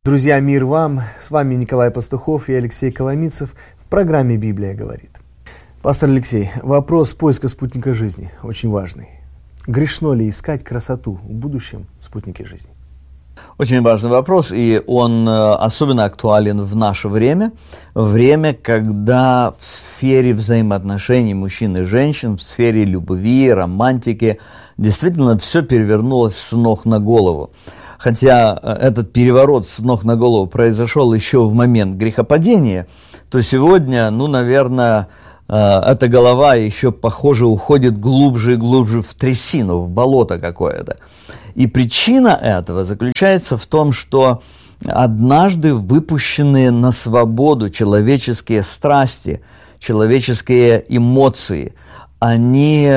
Друзья, мир вам! С вами Николай Пастухов и Алексей Коломицев в программе «Библия говорит». Пастор Алексей, вопрос поиска спутника жизни очень важный. Грешно ли искать красоту в будущем спутнике жизни? Очень важный вопрос, и он особенно актуален в наше время, когда в сфере взаимоотношений мужчин и женщин, в сфере любви, романтики, действительно все перевернулось с ног на голову. Хотя этот переворот с ног на голову произошел еще в момент грехопадения, то сегодня, наверное, эта голова еще, похоже, уходит глубже и глубже в трясину, в болото какое-то. И причина этого заключается в том, что однажды выпущенные на свободу человеческие страсти, человеческие эмоции, они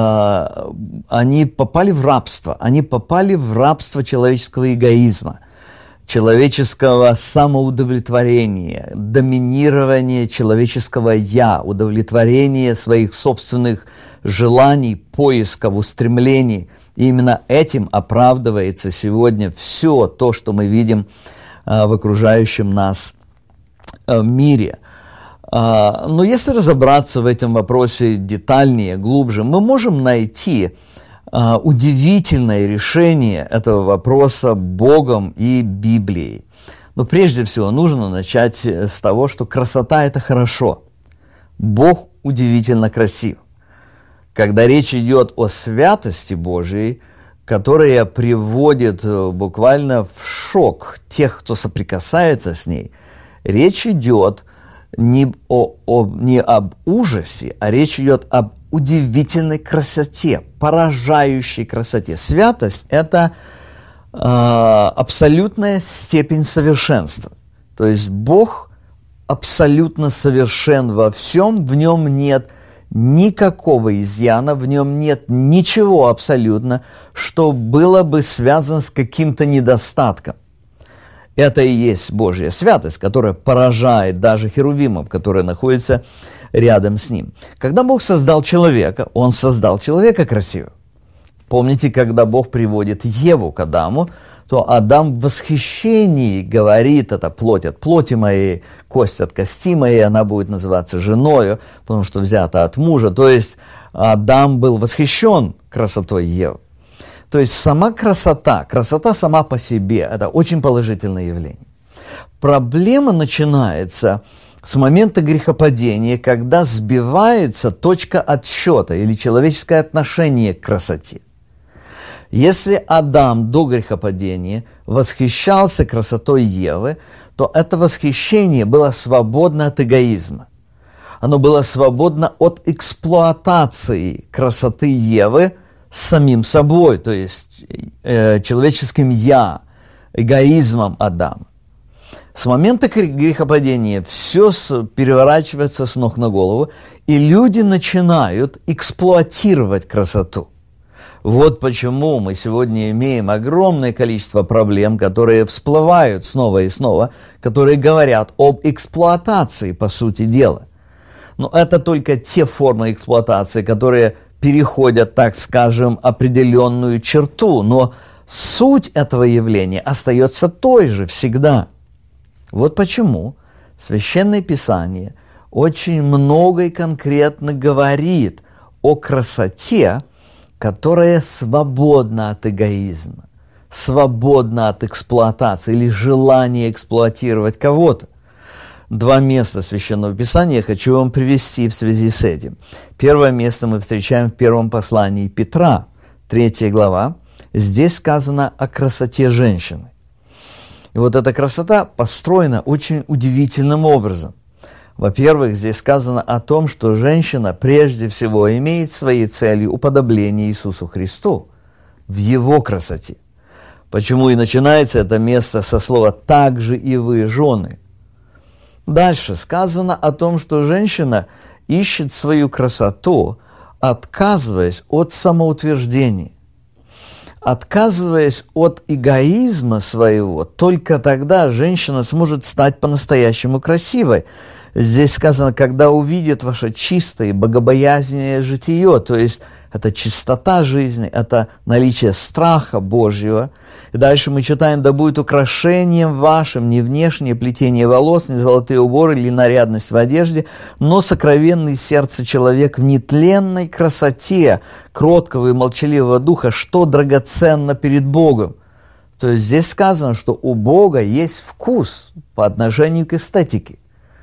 попали в рабство. Они попали в рабство человеческого эгоизма, человеческого самоудовлетворения, доминирования человеческого «я», удовлетворения своих собственных желаний, поисков, устремлений. И именно этим оправдывается сегодня все то, что мы видим в окружающем нас мире. Но если разобраться в этом вопросе детальнее, глубже, мы можем найти удивительное решение этого вопроса Богом и Библией. Но прежде всего нужно начать с того, что красота – это хорошо. Бог удивительно красив. Когда речь идет о святости Божией, которая приводит буквально в шок тех, кто соприкасается с ней, речь идет не об ужасе, а речь идет об удивительной красоте, поражающей красоте. Святость – это абсолютная степень совершенства. То есть Бог абсолютно совершен во всем, в нем нет никакого изъяна, в нем нет ничего абсолютно, что было бы связано с каким-то недостатком. Это и есть Божья святость, которая поражает даже херувимов, которые находятся рядом с ним. Когда Бог создал человека, Он создал человека красивым. Помните, когда Бог приводит Еву к Адаму, то Адам в восхищении говорит: это плоть от плоти моей, кость от кости моей, она будет называться женою, потому что взята от мужа. То есть Адам был восхищен красотой Евы. То есть сама красота сама по себе – это очень положительное явление. Проблема начинается с момента грехопадения, когда сбивается точка отсчета или человеческое отношение к красоте. Если Адам до грехопадения восхищался красотой Евы, то это восхищение было свободно от эгоизма. Оно было свободно от эксплуатации красоты Евы самим собой, то есть человеческим «я», эгоизмом Адама. С момента грехопадения все переворачивается с ног на голову, и люди начинают эксплуатировать красоту. Вот почему мы сегодня имеем огромное количество проблем, которые всплывают снова и снова, которые говорят об эксплуатации, по сути дела. Но это только те формы эксплуатации, которые переходят, так скажем, определенную черту, но суть этого явления остается той же всегда. Вот почему Священное Писание очень много и конкретно говорит о красоте, которая свободна от эгоизма, свободна от эксплуатации или желания эксплуатировать кого-то. Два места Священного Писания я хочу вам привести в связи с этим. Первое место мы встречаем в первом послании Петра, 3 глава. Здесь сказано о красоте женщины. И вот эта красота построена очень удивительным образом. Во-первых, здесь сказано о том, что женщина прежде всего имеет своей целью уподобление Иисусу Христу в Его красоте. Почему и начинается это место со слова «так же и вы, жены». Дальше сказано о том, что женщина ищет свою красоту, отказываясь от самоутверждения, отказываясь от эгоизма своего. Только тогда женщина сможет стать по-настоящему красивой. Здесь сказано, когда увидят ваше чистое и богобоязненное житие, то есть это чистота жизни, это наличие страха Божьего. И дальше мы читаем, да будет украшением вашим не внешнее плетение волос, не золотые уборы или нарядность в одежде, но сокровенный сердце человек в нетленной красоте кроткого и молчаливого духа, что драгоценно перед Богом. То есть здесь сказано, что у Бога есть вкус по отношению к эстетике.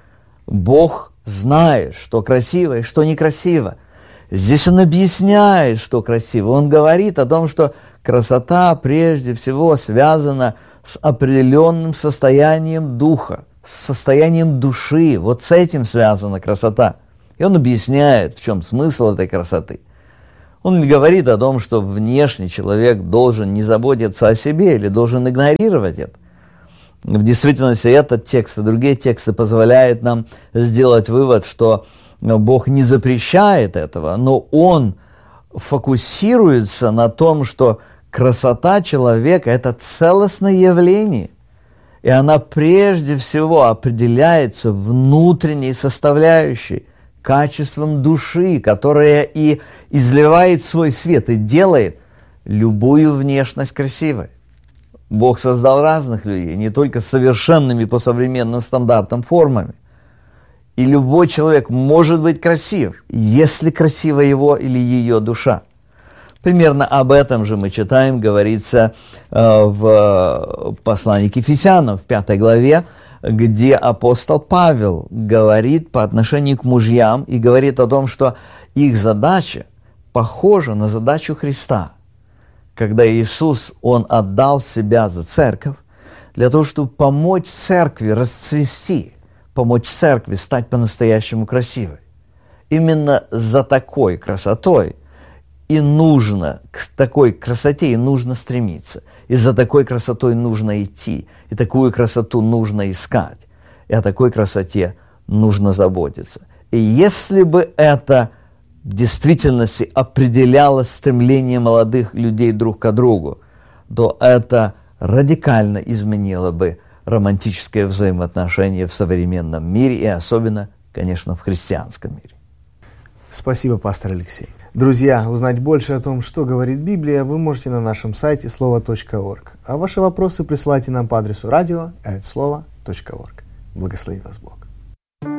Бог знает, что красиво и что некрасиво. Здесь Он объясняет, что красиво. Он говорит о том, что красота прежде всего связана с определенным состоянием духа, с состоянием души. Вот с этим связана красота. И Он объясняет, в чем смысл этой красоты. Он не говорит о том, что внешний человек должен не заботиться о себе или должен игнорировать это. В действительности этот текст и другие тексты позволяют нам сделать вывод, что Бог не запрещает этого, но Он фокусируется на том, что красота человека – это целостное явление, и она прежде всего определяется внутренней составляющей, качеством души, которая и изливает свой свет и делает любую внешность красивой. Бог создал разных людей, не только совершенными по современным стандартам формами. И любой человек может быть красив, если красива его или ее душа. Примерно об этом же мы читаем, говорится в послании к Ефесянам, в 5 главе, где апостол Павел говорит по отношению к мужьям и говорит о том, что их задача похожа на задачу Христа. Когда Иисус, Он отдал себя за церковь, для того, чтобы помочь церкви расцвести, помочь церкви стать по-настоящему красивой. Именно за такой красотой и нужно, к такой красоте и нужно стремиться. И за такой красотой нужно идти, и такую красоту нужно искать, и о такой красоте нужно заботиться. И если бы это в действительности определяло стремление молодых людей друг к другу, то это радикально изменило бы романтическое взаимоотношение в современном мире и особенно, конечно, в христианском мире. Спасибо, пастор Алексей. Друзья, узнать больше о том, что говорит Библия, вы можете на нашем сайте слово.орг. А ваши вопросы присылайте нам по адресу radio@слово.орг. Благослови вас Бог.